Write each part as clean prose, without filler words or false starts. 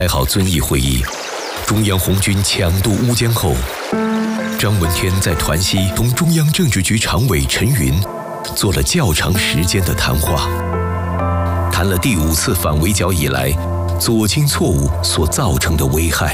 开好遵义会议，中央红军抢渡乌江后，张闻天在团西同中央政治局常委陈云做了较长时间的谈话，谈了第5次反围剿以来左倾错误所造成的危害。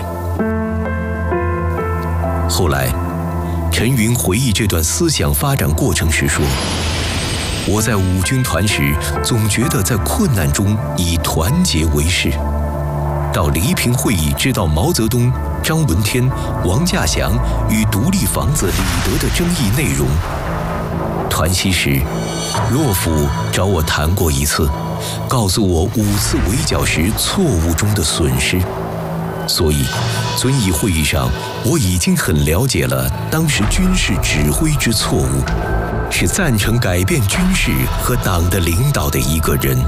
后来，陈云回忆这段思想发展过程时说：“我在五军团时，总觉得在困难中以团结为事。到黎平会议，知道毛泽东、张闻天、王稼祥与独立房子李德的争议内容。团西时，洛甫找我谈过一次，告诉我5次围剿时错误中的损失。所以，遵义会议上，我已经很了解了当时军事指挥之错误，是赞成改变军事和党的领导的一个人。”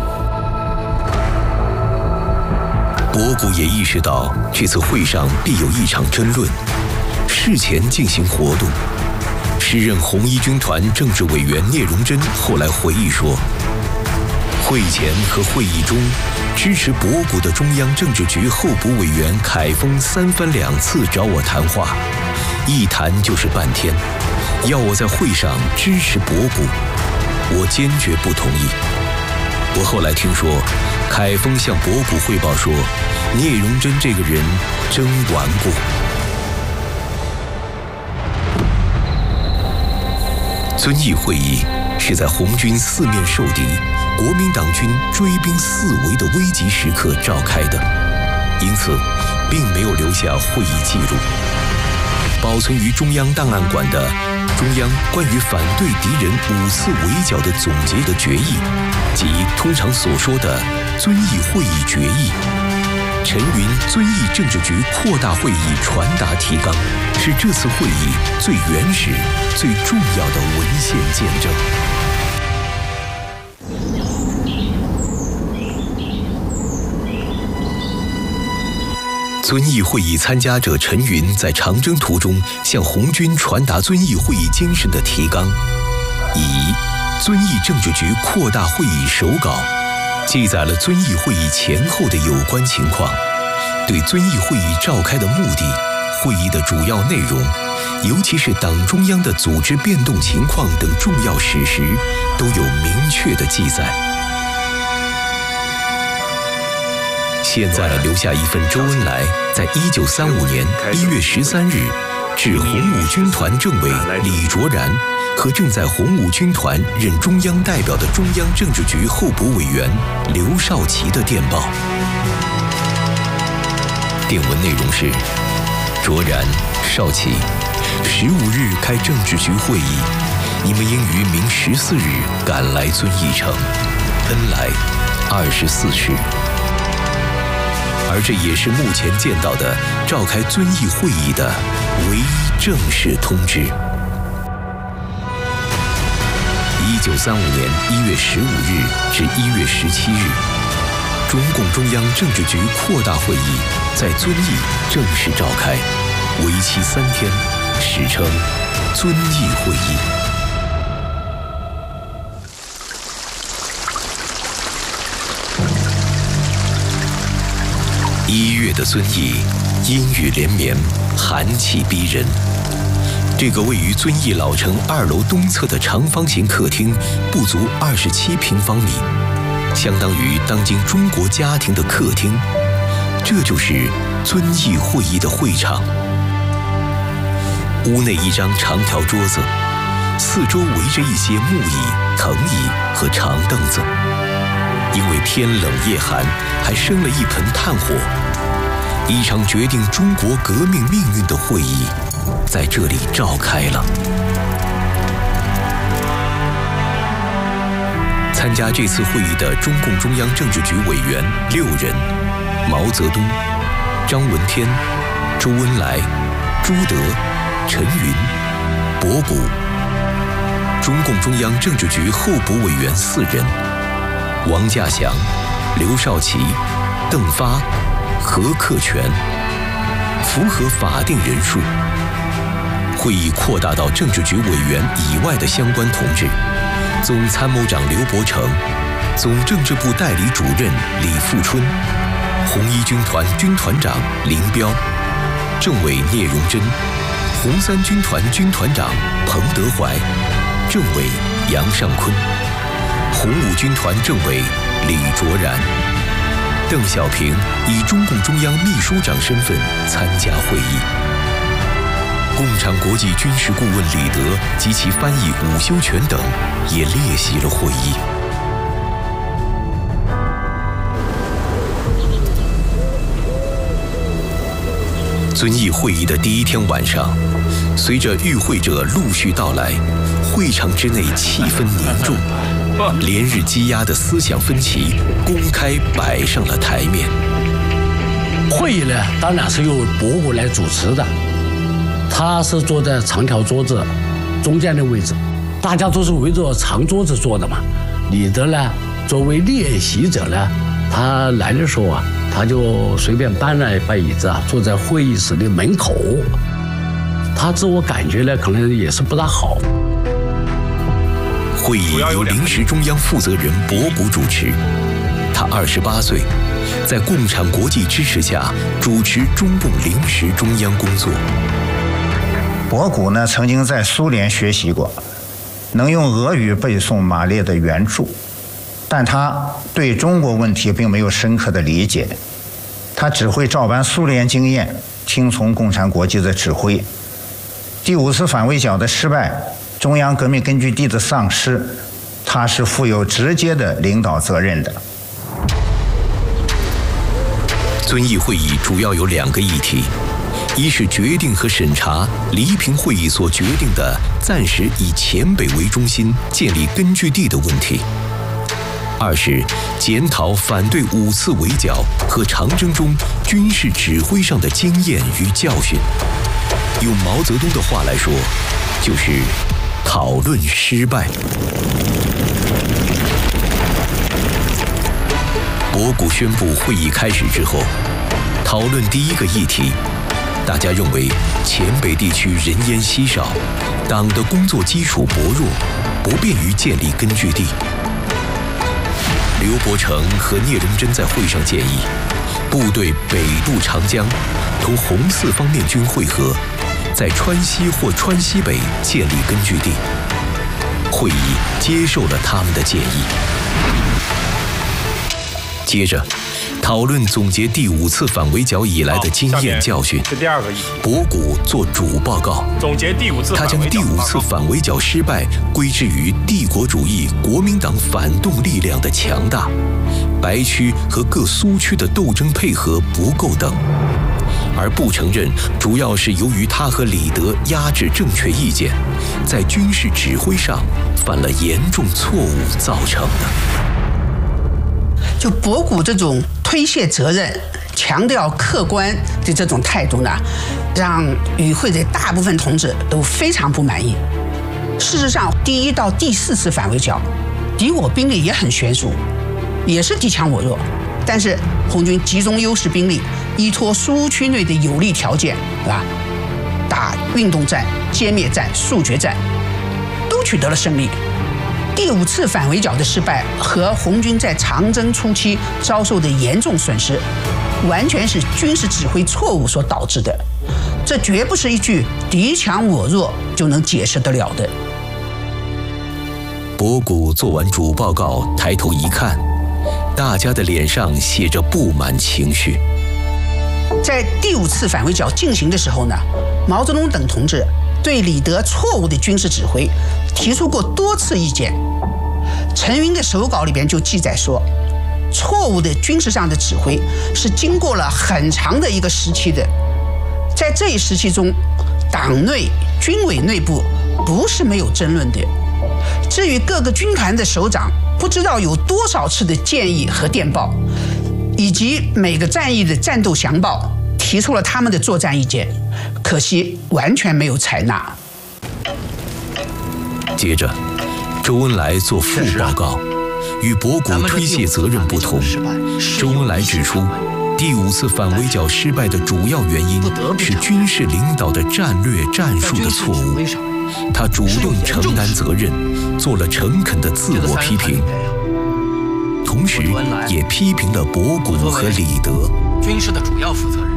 博古也意识到这次会上必有一场争论，事前进行活动。时任红一军团政治委员聂荣臻后来回忆说，会前和会议中，支持博古的中央政治局候补委员凯丰3番2次找我谈话，一谈就是半天，要我在会上支持博古，我坚决不同意。我后来听说，凯丰向博古汇报说，聂荣臻这个人真顽固。遵义会议是在红军4面受敌，国民党军追兵四围的危急时刻召开的，因此并没有留下会议记录。保存于中央档案馆的中央关于反对敌人5次围剿的总结的决议，即通常所说的遵义会议决议，陈云遵义政治局扩大会议传达提纲，是这次会议最原始、最重要的文献见证。遵义会议参加者陈云在长征途中向红军传达遵义会议精神的提纲，以遵义政治局扩大会议手稿记载了遵义会议前后的有关情况，对遵义会议召开的目的、会议的主要内容，尤其是党中央的组织变动情况等重要史实，都有明确的记载。现在留下一份周恩来在1935年1月13日致红五军团政委李卓然和正在红五军团任中央代表的中央政治局候补委员刘少奇的电报。电文内容是：卓然、少奇，15日开政治局会议，你们应于明14日赶来遵义城，恩来24事。而这也是目前见到的召开遵义会议的唯一正式通知。1935年1月15日至1月17日，中共中央政治局扩大会议在遵义正式召开，为期3天，史称遵义会议。1月的遵义，阴雨连绵，寒气逼人。这个位于遵义老城2楼东侧的长方形客厅，不足27平方米，相当于当今中国家庭的客厅。这就是遵义会议的会场。屋内一张长条桌子，四周围着一些木椅、藤椅和长凳子。因为天冷夜寒，还生了一盆炭火。一场决定中国革命命运的会议在这里召开了。参加这次会议的中共中央政治局委员6人：毛泽东、张闻天、周恩来、朱德、陈云、博古；中共中央政治局候补委员4人：王稼祥、刘少奇、邓发、何克全。符合法定人数。会议扩大到政治局委员以外的相关同志：总参谋长刘伯承、总政治部代理主任李富春、 红一军团军团长林彪，政委聂荣臻，红三军团军团长彭德怀，政委杨尚昆，红五军团政委李卓然。邓小平以中共中央秘书长身份参加会议。共产国际军事顾问李德及其翻译伍修权等也列席了会议。遵义会议的第一天晚上，随着与会者陆续到来，会场之内气氛凝重，连日积压的思想分歧公开摆上了台面。 会议呢，当然是由博古来主持的，他是坐在长条桌子中间的位置，大家都是围着长桌子坐的嘛。李德呢，作为列席者呢，他来的时候啊，他就随便搬了一把椅子啊，坐在会议室的门口。他自我感觉呢，可能也是不大好。 会议由临时中央负责人博古主持，他28岁，在共产国际支持下主持中共临时中央工作。 博古呢，曾经在苏联学习过，能用俄语背诵马列的原著，但他对中国问题并没有深刻的理解，他只会照搬苏联经验，听从共产国际的指挥。第5次反围剿的失败，中央革命根据地的丧失，他是负有直接的领导责任的。 遵义会议主要有2个议题，一是决定和审查黎平会议所决定的暂时以黔北为中心建立根据地的问题；二是检讨反对5次围剿和长征中军事指挥上的经验与教训。用毛泽东的话来说，就是讨论失败。博古宣布会议开始之后，讨论第1个议题。大家认为黔北地区人烟稀少，党的工作基础薄弱，不便于建立根据地。刘伯承和聂荣臻在会上建议，部队北渡长江，同红四方面军会合，在川西或川西北建立根据地。会议接受了他们的建议。接着讨论总结第5次反围剿以来的经验教训。 是第2个议题。 博古做主报告， 总结第5次他将第5次反围剿失败归之于帝国主义国民党反动力量的强大，白区和各苏区的斗争配合不够等，而不承认主要是由于他和李德压制正确意见，在军事指挥上犯了严重错误造成的。 就博古这种推卸责任、强调客观的这种态度呢，让与会的大部分同志都非常不满意。事实上，第1到第4次反围剿，敌我兵力也很悬殊，也是敌强我弱。但是红军集中优势兵力，依托苏区内的有利条件，对吧？打运动战、歼灭战、速决战，都取得了胜利。第5次反围剿的失败和红军在长征初期遭受的严重损失，完全是军事指挥错误所导致的，这绝不是一句敌强我弱就能解释得了的。 博古做完主报告，抬头一看，大家的脸上写着不满情绪。 在第5次反围剿进行的时候呢，毛泽东等同志对李德错误的军事指挥提出过多次意见。陈云的手稿里边就记载说，错误的军事上的指挥是经过了很长的一个时期的，在这一时期中，党内军委内部不是没有争论的。至于各个军团的首长，不知道有多少次的建议和电报，以及每个战役的战斗详报，提出了他们的作战意见，可惜完全没有采纳。 接着周恩来做副报告，与博古推卸责任不同。周恩来指出，第5次反围剿失败的主要原因是军事领导的战略战术的错误。他主动承担责任，做了诚恳的自我批评。 同时也批评了博古和李德。 军事的主要负责人